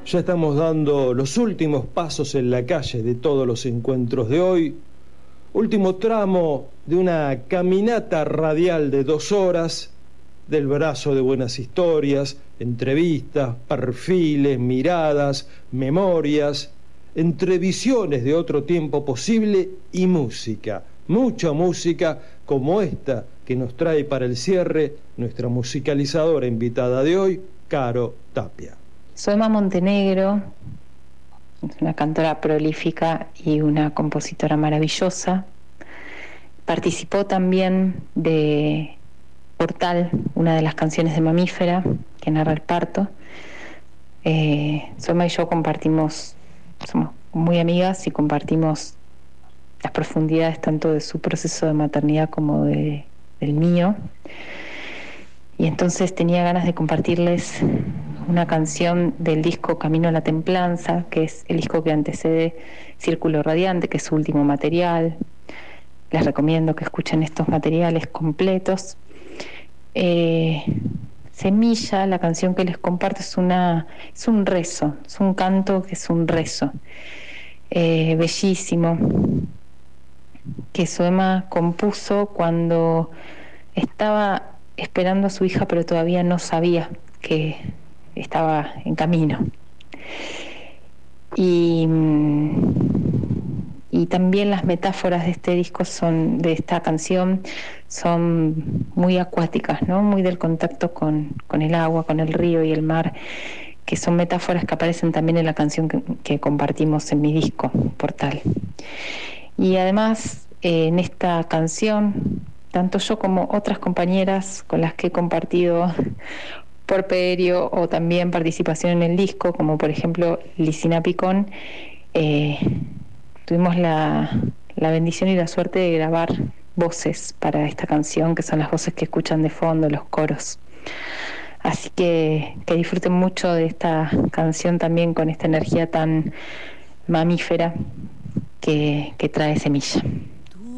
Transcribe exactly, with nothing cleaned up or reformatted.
Ya estamos dando los últimos pasos en la calle de todos los encuentros de hoy. Último tramo de una caminata radial de dos horas, del brazo de buenas historias, entrevistas, perfiles, miradas, memorias, entre visiones de otro tiempo posible y música. Mucha música como esta que nos trae para el cierre nuestra musicalizadora invitada de hoy, Caro Tapia. Soema Montenegro es una cantora prolífica y una compositora maravillosa. Participó también de Portal, una de las canciones de Mamífera que narra el parto. Eh, Soema y yo compartimos, somos muy amigas y compartimos las profundidades tanto de su proceso de maternidad como de, del mío. Y entonces tenía ganas de compartirles una canción del disco Camino a la Templanza, que es el disco que antecede Círculo Radiante, que es su último material. Les recomiendo que escuchen estos materiales completos. Eh, Semilla, la canción que les comparto, es, una, es un rezo, es un canto que es un rezo. Eh, bellísimo, que Soema compuso cuando estaba esperando a su hija, pero todavía no sabía que estaba en camino. Y, y también las metáforas de este disco son, de esta canción, son muy acuáticas, ¿no? Muy del contacto con, con el agua, con el río y el mar, que son metáforas que aparecen también en la canción que, que compartimos en mi disco, Portal. Y además, eh, en esta canción, tanto yo como otras compañeras con las que he compartido por Perio o también participación en el disco, como por ejemplo Lisina Picón, eh, tuvimos la, la bendición y la suerte de grabar voces para esta canción, que son las voces que escuchan de fondo, los coros. Así que que disfruten mucho de esta canción también con esta energía tan mamífera que, que trae Semilla.